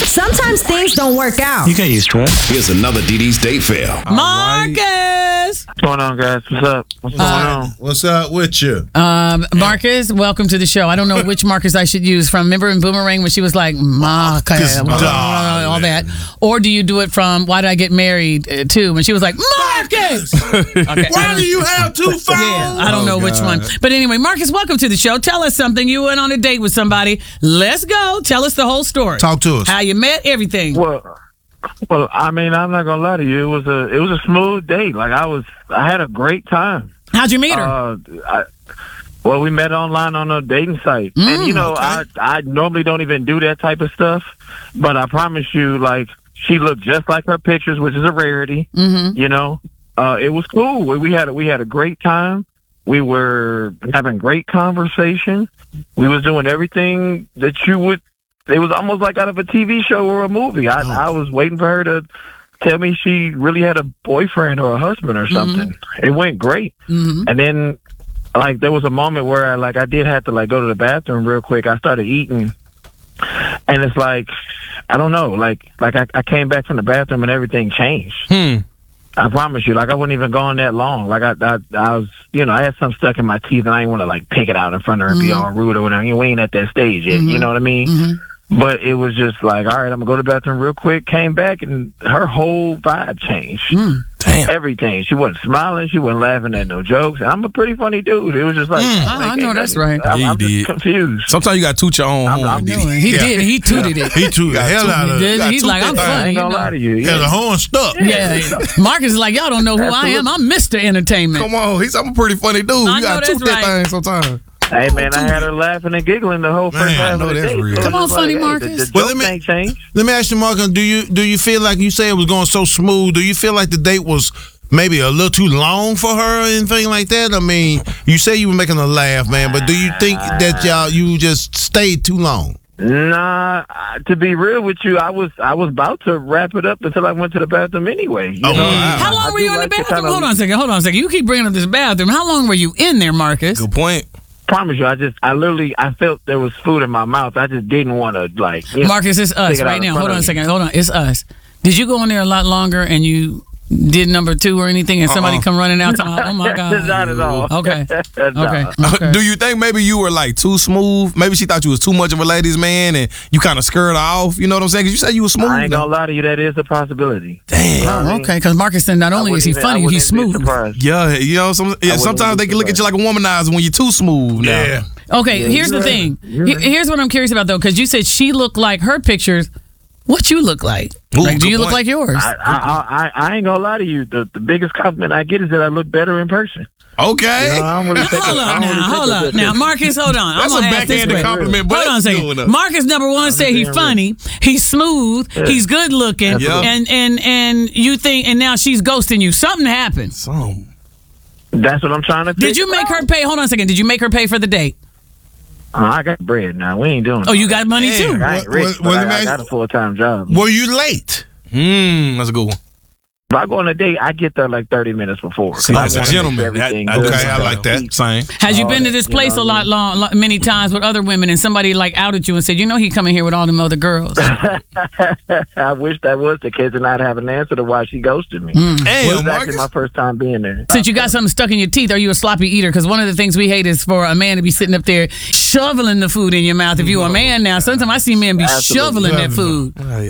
Sometimes things don't work out. You can't use trust. Here's another DD's date fail. Marcus! What's going on, guys? What's up? What's going on? What's up with you? Marcus, welcome to the show. I don't know which Marcus I should use from. Remember in Boomerang when she was like, Marcus, all that? Or do you do it from Why Did I Get Married too? When she was like, Marcus! Okay. Why do you have two phones? Yeah, I don't know which one. But anyway, Marcus, welcome to the show. Tell us something. You went on a date with somebody. Let's go. Tell us the whole story. Talk to us. How you met, everything. Well, I mean, I'm not gonna lie to you. It was a smooth date. Like I had a great time. How'd you meet her? Well, we met online on a dating site, and I normally don't even do that type of stuff, but I promise you, like, she looked just like her pictures, which is a rarity. Mm-hmm. You know, it was cool. We had a great time. We were having great conversation. We was doing everything that you would. It was almost like out of a TV show or a movie. I was waiting for her to tell me she really had a boyfriend or a husband or something. Mm-hmm. It went great. Mm-hmm. And then, like, there was a moment where I did have to, like, go to the bathroom real quick. I started eating, and it's like, I don't know, like I came back from the bathroom and everything changed. I promise you, like, I wasn't even gone that long. Like, I was, I had something stuck in my teeth, and I didn't want to, like, pick it out in front of her and be all rude or whatever. We ain't at that stage yet, you know what I mean? Mm-hmm. But it was just like, all right, I'm going to go to the bathroom real quick. Came back, and her whole vibe changed. Damn. Everything. She wasn't smiling. She wasn't laughing at no jokes. And I'm a pretty funny dude. It was just like, I know that's right. I'm just confused. Sometimes you got to toot your own horn. He did. He tooted it. He tooted the hell out of it. He's like, I'm funny. I ain't going to lie to you. Yeah, the horn stuck. Yeah. Marcus is like, y'all don't know who I am. I'm Mr. Entertainment. Come on. I'm a pretty funny dude. You got to toot that thing sometimes. Hey, man, I had her laughing and giggling the whole first half of the day. Come on, funny Marcus. Well, let me ask you, Marcus, do you feel like, you say it was going so smooth, do you feel like the date was maybe a little too long for her or anything like that? I mean, you say you were making her laugh, man, but do you think that you just stayed too long? Nah, to be real with you, I was about to wrap it up until I went to the bathroom anyway. You know? How long were you in the bathroom? Hold on a second. You keep bringing up this bathroom. How long were you in there, Marcus? Good point. Promise you, I felt there was food in my mouth. I just didn't want to, like, Marcus, it's us right now. Hold on a second. It's us. Did you go in there a lot longer and you did number 2 or anything, and somebody come running out to oh my God? Not at all. Okay. Do you think maybe you were like too smooth? Maybe she thought you was too much of a ladies' man, and you kind of scared her off. You know what I'm saying? Because you said you was smooth. I ain't gonna lie to you, that is a possibility. Damn. Okay, because Marcus said not only is he funny, he's smooth. Yeah, sometimes they can look at you like a womanizer when you're too smooth. Now. Yeah. Okay, here's the thing. Here's what I'm curious about, though, because you said she looked like her pictures. What you look like? Do you look like yours? I ain't gonna lie to you. The biggest compliment I get is that I look better in person. Okay. Hold up now. Marcus, hold on. That's a backhanded compliment. Hold on a second. Marcus, number 1, said he's funny, he's smooth, he's good looking, and you think, and now she's ghosting you. Something happened. That's what I'm trying to figure. Did you make her pay? Hold on a second. Did you make her pay for the date? I got bread now. We ain't doing it. Oh, you got money too? I ain't rich, I got a full-time job. Were you late? That's a good one. If I go on a date, I get there like 30 minutes before. See, that's a gentleman. Okay, I like that. Same. Has you been to this place many times with other women, and somebody like outed you and said, he coming here with all them other girls? I wish that was the case, and I'd have an answer to why she ghosted me. It was actually my first time being there. Since you got something stuck in your teeth, are you a sloppy eater? Because one of the things we hate is for a man to be sitting up there shoveling the food in your mouth. If you're a man now, sometimes I see men be shoveling that food.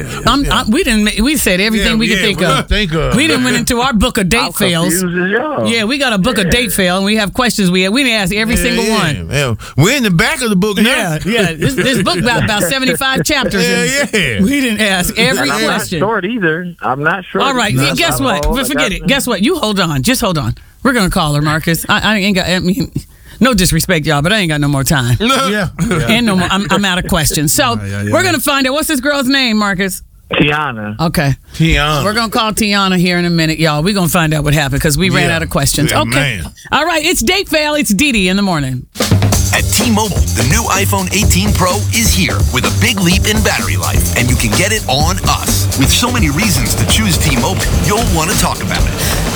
We said everything we could think of. We didn't went into our book of date fails. Yeah, we got a book of date fail, and we have questions. We didn't ask every single one. Yeah. We're in the back of the book now. Yeah. This book about 75 chapters. Yeah. We didn't ask every question. I'm not short either. I'm not short. All right. Guess what? Forget it. Guess what? You hold on. Just hold on. We're gonna call her, Marcus. I ain't got. I mean, no disrespect, y'all, but I ain't got no more time. Yeah. And no more. I'm out of questions. So we're gonna find out. What's this girl's name, Marcus? Tiana. Okay. Tiana. We're going to call Tiana here in a minute, y'all. We're going to find out what happened because we ran out of questions. Yeah, okay. Man. All right. It's Date Fail. It's Didi in the morning. At T-Mobile, the new iPhone 18 Pro is here with a big leap in battery life, and you can get it on us. With so many reasons to choose T-Mobile, you'll want to talk about it.